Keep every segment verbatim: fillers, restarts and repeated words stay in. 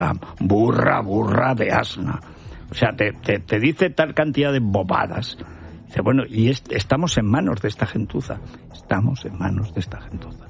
burra, burra de asna. O sea, te, te, te dice tal cantidad de bobadas. Dice, bueno, y es, estamos en manos de esta gentuza. Estamos en manos de esta gentuza.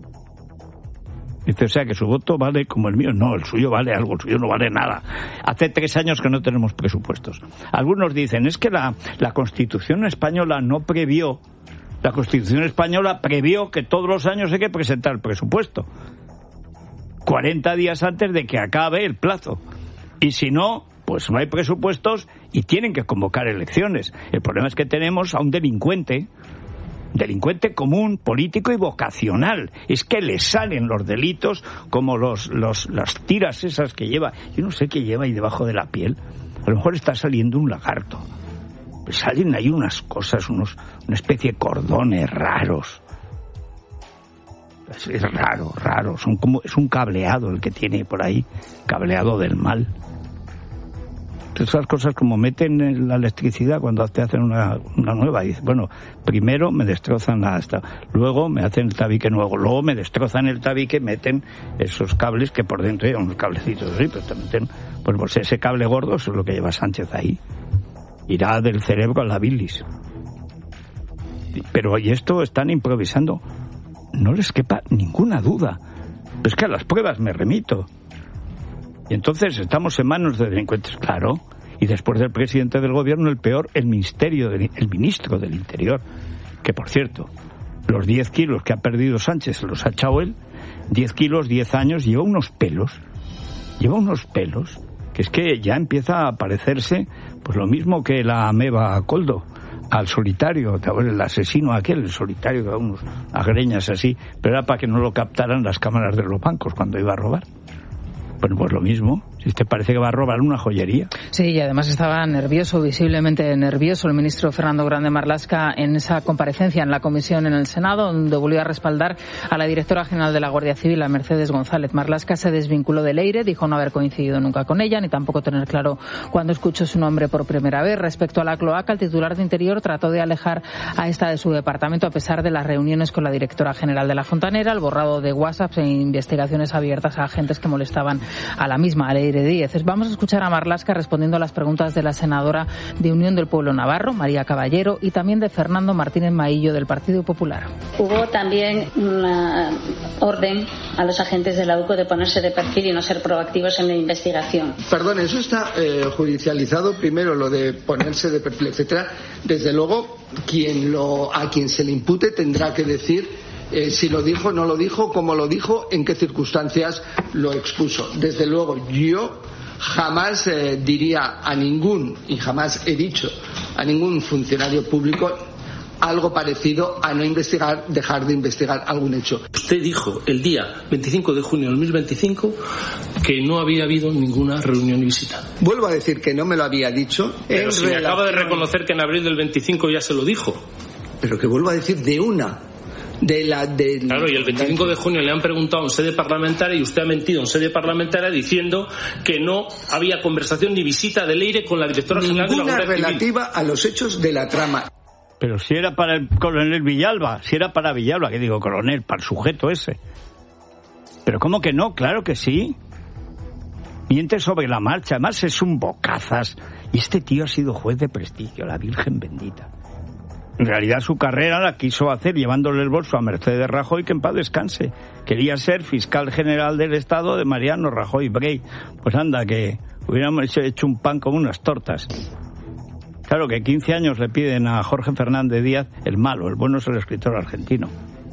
Dice, o sea, que su voto vale como el mío. No, el suyo vale algo, el suyo no vale nada. Hace tres años que no tenemos presupuestos. Algunos dicen, es que la, la Constitución española no previó, la Constitución española previó que todos los años hay que presentar el presupuesto. cuarenta días antes de que acabe el plazo. Y si no, pues no hay presupuestos y tienen que convocar elecciones. El problema es que tenemos a un delincuente, delincuente común, político y vocacional. Es que le salen los delitos como los, los las tiras esas que lleva. Yo no sé qué lleva ahí debajo de la piel. A lo mejor está saliendo un lagarto. Pues salen ahí unas cosas, unos una especie de cordones raros. Es, es raro, raro. Son como, es un cableado el que tiene por ahí, cableado del mal. Esas cosas como meten la electricidad cuando te hacen una, una nueva. Y dices, bueno, primero me destrozan la esta, luego me hacen el tabique nuevo, luego me destrozan el tabique, meten esos cables que por dentro hay unos cablecitos así, pero te meten, pues, pues ese cable gordo, eso es lo que lleva Sánchez ahí. Irá del cerebro a la bilis. Pero y esto están improvisando. No les quepa ninguna duda. Pero es que a las pruebas me remito. Y entonces estamos en manos de delincuentes, claro. Y después del presidente del gobierno, el peor, el ministerio, de, el ministro del Interior. Que, por cierto, los diez kilos que ha perdido Sánchez los ha echado él. diez kilos, diez años, lleva unos pelos. Lleva unos pelos. Que es que ya empieza a parecerse, pues lo mismo que la ameba Coldo, al solitario, el asesino aquel, el solitario, que da unos agreñas así, pero era para que no lo captaran las cámaras de los bancos cuando iba a robar. Bueno, pues lo mismo. Si te parece que va a robar una joyería. Sí, y además estaba nervioso, visiblemente nervioso, el ministro Fernando Grande Marlaska en esa comparecencia en la comisión en el Senado, donde volvió a respaldar a la directora general de la Guardia Civil, a Mercedes González. Marlaska se desvinculó del Leire, dijo no haber coincidido nunca con ella, ni tampoco tener claro cuándo escuchó su nombre por primera vez. Respecto a la cloaca, el titular de Interior trató de alejar a esta de su departamento, a pesar de las reuniones con la directora general de la Fontanera, el borrado de WhatsApp e investigaciones abiertas a agentes que molestaban a la misma, a Leire Díez. Vamos a escuchar a Marlaska respondiendo a las preguntas de la senadora de Unión del Pueblo Navarro, María Caballero, y también de Fernando Martínez Maillo, del Partido Popular. Hubo también una orden a los agentes de la U C O de ponerse de perfil y no ser proactivos en la investigación. Perdón, eso está eh, judicializado, primero lo de ponerse de perfil, etcétera. Desde luego, quien lo, a quien se le impute tendrá que decir Eh, si lo dijo, no lo dijo, cómo lo dijo, en qué circunstancias lo expuso. Desde luego, yo jamás eh, diría a ningún, y jamás he dicho a ningún funcionario público algo parecido a no investigar, dejar de investigar algún hecho. Usted dijo el día veinticinco de junio de dos mil veinticinco que no había habido ninguna reunión y visita. Vuelvo a decir que no me lo había dicho. Pero si me acaba de reconocer que en abril del veinticinco ya se lo dijo. Pero que vuelvo a decir de una. De la, de claro, y el veinticinco de junio le han preguntado en sede parlamentaria y usted ha mentido en sede parlamentaria diciendo que no había conversación ni visita de Leire con la directora general de la Guardia Civil. Ninguna relativa a los hechos de la trama. Pero si era para el coronel Villalba, si era para Villalba, que digo coronel, para el sujeto ese. Pero ¿cómo que no? Claro que sí. Miente sobre la marcha, además es un bocazas. Y este tío ha sido juez de prestigio, la Virgen bendita. En realidad su carrera la quiso hacer llevándole el bolso a Mercedes Rajoy, que en paz descanse. Quería ser fiscal general del Estado de Mariano Rajoy Brey. Pues anda, que hubiéramos hecho un pan como unas tortas. Claro que quince años le piden a Jorge Fernández Díaz, el malo, el bueno es el escritor argentino.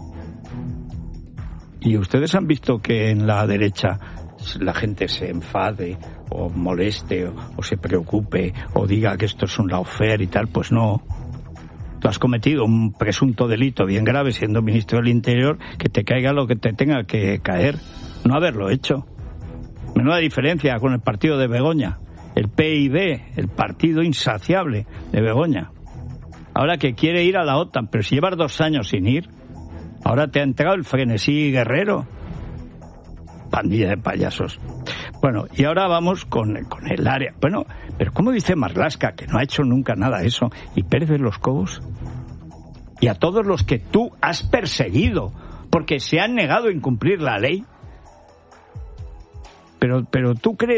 Y ustedes han visto que en la derecha la gente se enfade o moleste o, o se preocupe o diga que esto es un lawfare y tal, pues no. Tú has cometido un presunto delito bien grave siendo ministro del Interior, que te caiga lo que te tenga que caer. No haberlo hecho. Menuda diferencia con el partido de Begoña. El P I B, el partido insaciable de Begoña. Ahora que quiere ir a la OTAN, pero si llevas dos años sin ir, ahora te ha entrado el frenesí guerrero. Pandilla de payasos. Bueno, y ahora vamos con, con el área. Bueno, pero ¿cómo dice Marlaska, que no ha hecho nunca nada de eso? Y Pérez de los Cobos. Y a todos los que tú has perseguido, porque se han negado a incumplir la ley. Pero, pero tú crees